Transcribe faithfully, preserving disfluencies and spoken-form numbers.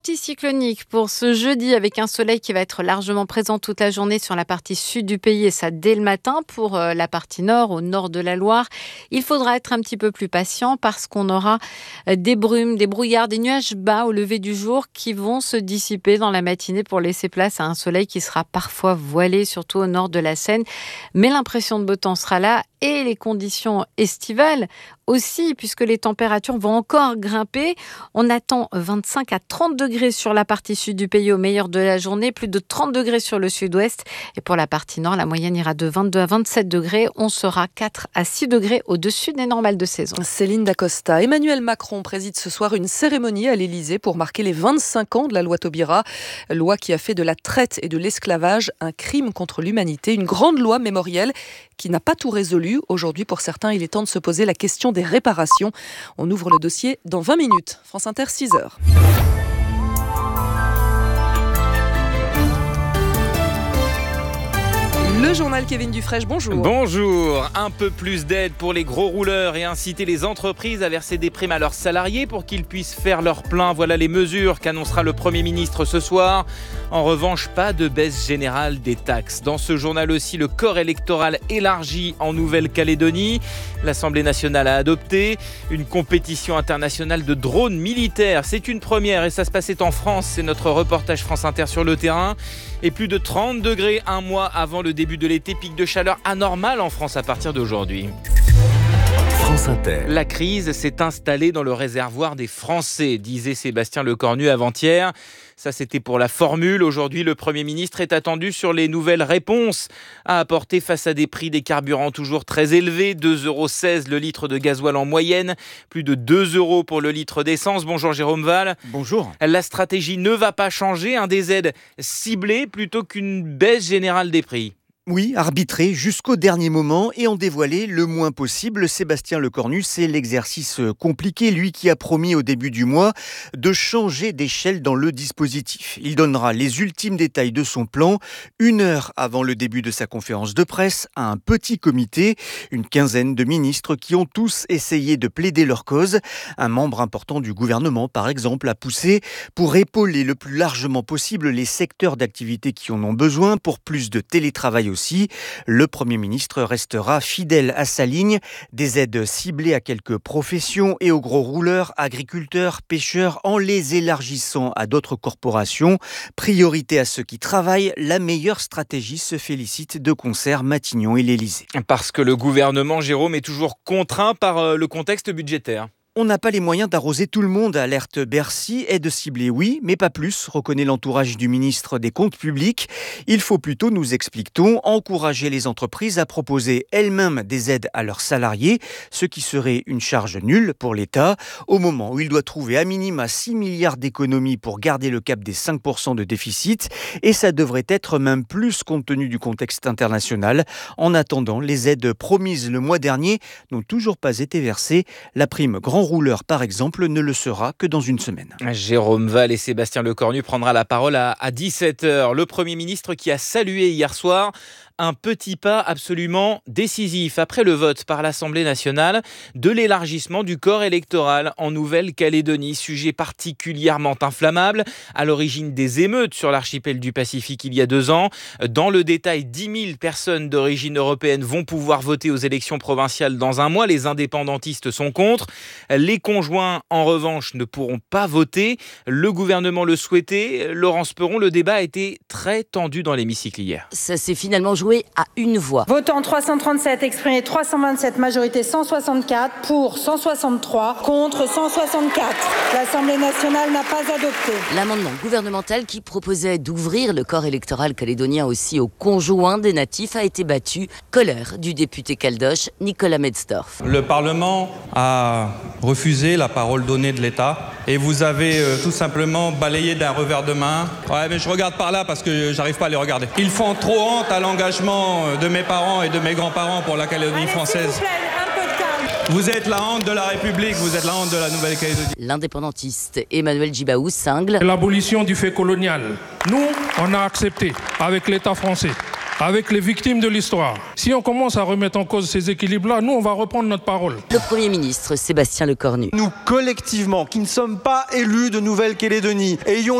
Anticyclonique pour ce jeudi avec un soleil qui va être largement présent toute la journée sur la partie sud du pays et ça dès le matin. Pour la partie nord, au nord de la Loire, il faudra être un petit peu plus patient parce qu'on aura des brumes, des brouillards, des nuages bas au lever du jour qui vont se dissiper dans la matinée pour laisser place à un soleil qui sera parfois voilé, surtout au nord de la Seine. Mais l'impression de beau temps sera là et les conditions estivales aussi, puisque les températures vont encore grimper. On attend vingt-cinq à trente degrés sur la partie sud du pays au meilleur de la journée, plus de trente degrés sur le sud-ouest. Et pour la partie nord, la moyenne ira de vingt-deux à vingt-sept degrés. On sera quatre à six degrés au-dessus des normales de saison. Céline Dacosta. Emmanuel Macron préside ce soir une cérémonie à l'Élysée pour marquer les vingt-cinq ans de la loi Taubira, loi qui a fait de la traite et de l'esclavage un crime contre l'humanité. Une grande loi mémorielle qui n'a pas tout résolu. Aujourd'hui, pour certains, il est temps de se poser la question des réparations. On ouvre le dossier dans vingt minutes. France Inter, six heures. Le journal Kevin Dufresne, bonjour. Bonjour. Un peu plus d'aide pour les gros rouleurs et inciter les entreprises à verser des primes à leurs salariés pour qu'ils puissent faire leur plein. Voilà les mesures qu'annoncera le Premier ministre ce soir. En revanche, pas de baisse générale des taxes. Dans ce journal aussi, le corps électoral élargi en Nouvelle-Calédonie. L'Assemblée nationale a adopté une compétition internationale de drones militaires. C'est une première et ça se passait en France. C'est notre reportage France Inter sur le terrain. Et plus de trente degrés un mois avant le début de l'été, pic de chaleur anormal en France à partir d'aujourd'hui. France Inter. La crise s'est installée dans le réservoir des Français, disait Sébastien Lecornu avant-hier. Ça, c'était pour la formule. Aujourd'hui, le Premier ministre est attendu sur les nouvelles réponses à apporter face à des prix des carburants toujours très élevés. deux euros seize le litre de gasoil en moyenne, plus de deux euros pour le litre d'essence. Bonjour Jérôme Val. Bonjour. La stratégie ne va pas changer, hein, des aides ciblées plutôt qu'une baisse générale des prix. Oui, arbitrer jusqu'au dernier moment et en dévoiler le moins possible. Sébastien Lecornu, c'est l'exercice compliqué, lui qui a promis au début du mois de changer d'échelle dans le dispositif. Il donnera les ultimes détails de son plan une heure avant le début de sa conférence de presse à un petit comité, une quinzaine de ministres qui ont tous essayé de plaider leur cause. Un membre important du gouvernement, par exemple, a poussé pour épauler le plus largement possible les secteurs d'activité qui en ont besoin pour plus de télétravail aussi. Le Premier ministre restera fidèle à sa ligne, des aides ciblées à quelques professions et aux gros rouleurs, agriculteurs, pêcheurs, en les élargissant à d'autres corporations. Priorité à ceux qui travaillent, la meilleure stratégie, se félicite de concert Matignon et l'Élysée. Parce que le gouvernement, Jérôme, est toujours contraint par le contexte budgétaire. On n'a pas les moyens d'arroser tout le monde, alerte Bercy. Aide ciblée, oui, mais pas plus, reconnaît l'entourage du ministre des Comptes publics. Il faut plutôt, nous explique-t-on, encourager les entreprises à proposer elles-mêmes des aides à leurs salariés, ce qui serait une charge nulle pour l'État, au moment où il doit trouver à minima six milliards d'économies pour garder le cap des cinq pour cent de déficit, et ça devrait être même plus compte tenu du contexte international. En attendant, les aides promises le mois dernier n'ont toujours pas été versées. La prime grand rouleur, par exemple, ne le sera que dans une semaine. Jérôme Val et Sébastien Lecornu prendra la parole à, à dix-sept heures. Le Premier ministre qui a salué hier soir un petit pas absolument décisif après le vote par l'Assemblée nationale de l'élargissement du corps électoral en Nouvelle-Calédonie, sujet particulièrement inflammable à l'origine des émeutes sur l'archipel du Pacifique il y a deux ans. Dans le détail, dix mille personnes d'origine européenne vont pouvoir voter aux élections provinciales dans un mois. Les indépendantistes sont contre. Les conjoints, en revanche, ne pourront pas voter. Le gouvernement le souhaitait. Laurence Perron, le débat a été très tendu dans l'hémicycle hier. Ça s'est finalement joué à une voix. Votant trois cent trente-sept, exprimé trois cent vingt-sept, majorité cent soixante-quatre, pour cent soixante-trois, contre cent soixante-quatre. L'Assemblée nationale n'a pas adopté. L'amendement gouvernemental qui proposait d'ouvrir le corps électoral calédonien aussi aux conjoints des natifs a été battu. Colère du député caldoche Nicolas Metzdorf. Le Parlement a refusé la parole donnée de l'État et vous avez euh, tout simplement balayé d'un revers de main. Ouais, mais je regarde par là parce que j'arrive pas à les regarder. Ils font trop honte à l'engagement de mes parents et de mes grands-parents pour la Calédonie Allez, française. s'il vous plaît, un peu de calme. Vous êtes la honte de la République, vous êtes la honte de la Nouvelle-Calédonie. L'indépendantiste Emmanuel Djibaou cingle. L'abolition du fait colonial. Nous, on a accepté avec l'État français avec les victimes de l'histoire. Si on commence à remettre en cause ces équilibres-là, nous, on va reprendre notre parole. Le Premier ministre Sébastien Lecornu. Nous, collectivement, qui ne sommes pas élus de Nouvelle-Calédonie, ayons